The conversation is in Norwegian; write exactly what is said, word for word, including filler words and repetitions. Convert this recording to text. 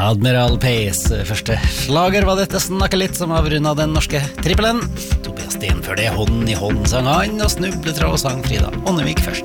Admiral Pace, første slager var dette Snakka litt som avrundet den norske trippelen. Tobias Sten før det Hånd i hånd sang han, og Snubletråd sang Frida Ånnevik først.